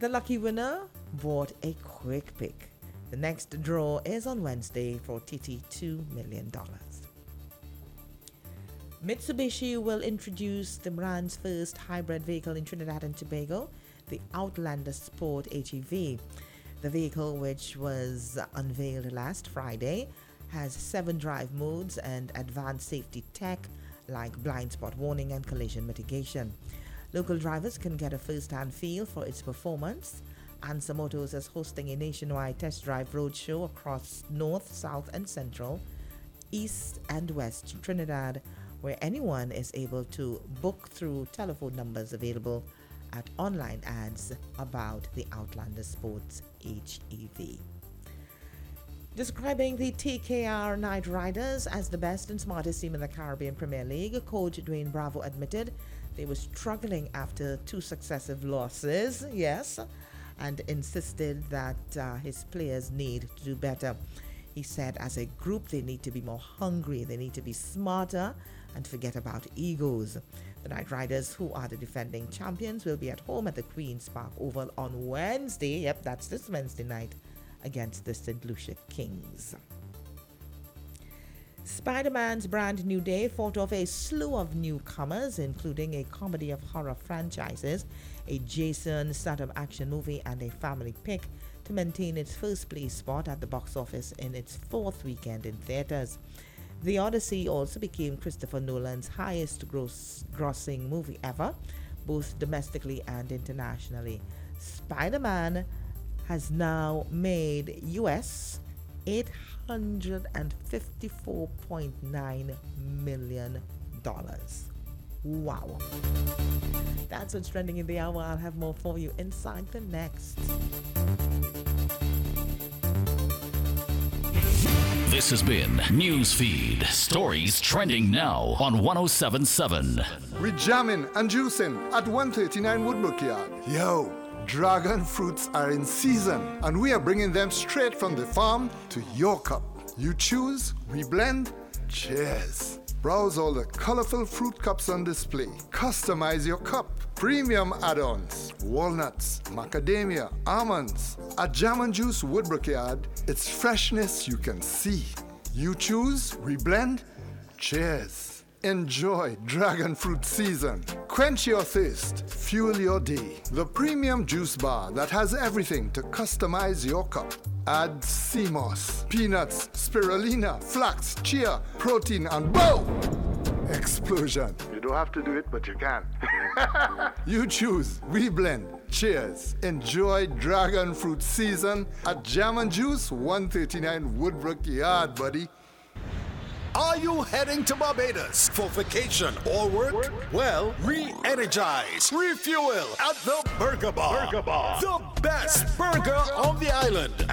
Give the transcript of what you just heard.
The lucky winner bought a quick pick. The next draw is on Wednesday for TT $2 million. Mitsubishi will introduce the brand's first hybrid vehicle in Trinidad and Tobago, the Outlander Sport HEV. The vehicle, which was unveiled last Friday, has 7 drive modes and advanced safety tech like blind spot warning and collision mitigation. Local drivers can get a first-hand feel for its performance. Ansa Motors is hosting a nationwide test drive roadshow across North, South, and Central, East, and West Trinidad, where anyone is able to book through telephone numbers available at online ads about the Outlander Sports HEV. Describing the TKR Knight Riders as the best and smartest team in the Caribbean Premier League, coach Dwayne Bravo admitted they were struggling after 2 successive losses, and insisted that his players need to do better. He said as a group they need to be more hungry, they need to be smarter and forget about egos. The Knight Riders, who are the defending champions, will be at home at the Queen's Park Oval on Wednesday, that's this Wednesday night, against the St. Lucia Kings. Spider-Man's Brand New Day fought off a slew of newcomers, including a comedy of horror franchises, a Jason Statham action movie, and a family pick to maintain its first place spot at the box office in its 4th weekend in theaters. The Odyssey also became Christopher Nolan's highest grossing movie ever, both domestically and internationally. Spider-Man has now made US $854.9 million. Wow. That's what's trending in the hour. I'll have more for you inside the next. This has been Newsfeed. Stories trending now on 107.7. We're jamming and juicing at 139 Woodbrook Yard. Yo, dragon fruits are in season, and we are bringing them straight from the farm to your cup. You choose, we blend. Cheers. Browse all the colorful fruit cups on display. Customize your cup. Premium add-ons, walnuts, macadamia, almonds. At Jam and Juice Woodbrook Yard, it's freshness you can see. You choose, we blend. Cheers. Enjoy dragon fruit season. Quench your thirst. Fuel your day. The premium juice bar that has everything to customize your cup. Add sea moss, peanuts, spirulina, flax, chia, protein, and boom! Explosion. You don't have to do it, but you can. You choose. We blend. Cheers. Enjoy dragon fruit season at Jam and Juice, 139 Woodbrook Yard, buddy. Are you heading to Barbados for vacation or work? Well, re-energize, refuel at the Burger Bar. The best burger on the island.